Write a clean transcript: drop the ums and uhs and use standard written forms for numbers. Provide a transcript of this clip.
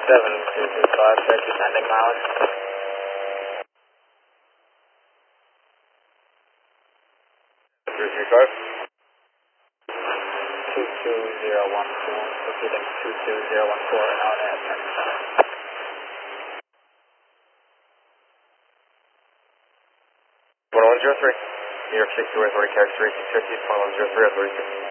7225, set descending mileage. 335. 22014, proceeding 22014, out at turn. 1103, New York State Seaway Authority, carriage 3650, 1103, authority 6.